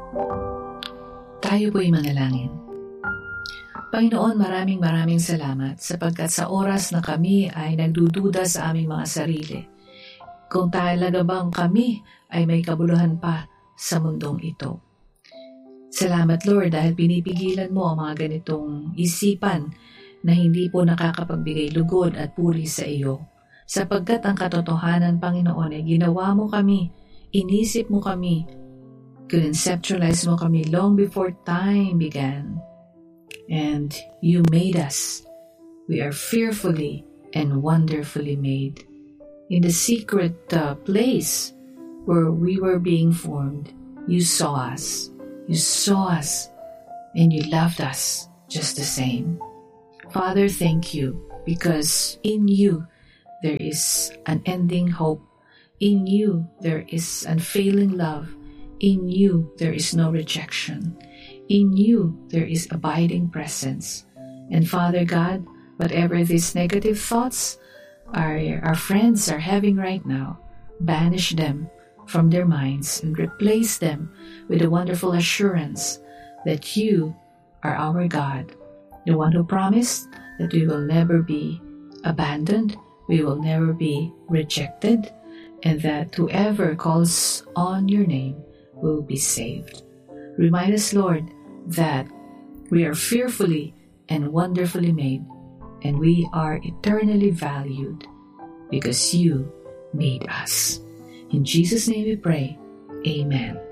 Tayo po'y manalangin. Panginoon, maraming salamat sapagkat sa oras na kami ay nagdududa sa aming mga sarili, kung talaga bang kami ay may kabuluhan pa sa mundong ito. Salamat Lord dahil pinipigilan mo ang mga ganitong isipan na hindi po nakakapagbigay lugod at puri sa iyo. Sapagkat ang katotohanan, Panginoon, ay ginawa mo kami, inisip mo kami, conceptualize mo kami long before time began. And you made us. We are fearfully and wonderfully made. In the secret place where we were being formed, you saw us. You saw us and you loved us just the same. Father, thank you because in you there is unending hope. In you there is unfailing love. In you there is no rejection. In you there is abiding presence. And Father God, whatever these negative thoughts our friends are having right now, banish them from their minds and replace them with a wonderful assurance that you are our God, the one who promised that we will never be abandoned, we will never be rejected, and that whoever calls on your name will be saved. Remind us, Lord, that we are fearfully and wonderfully made, and we are eternally valued because you made us. In Jesus' name we pray. Amen.